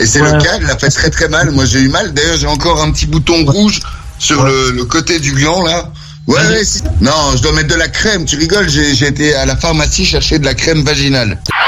Et c'est le cas, elle l'a fait très très mal. Moi j'ai eu mal. D'ailleurs j'ai encore un petit bouton rouge sur le côté du gland là. Ouais. Non, je dois mettre de la crème. Tu rigoles, j'ai été à la pharmacie chercher de la crème vaginale.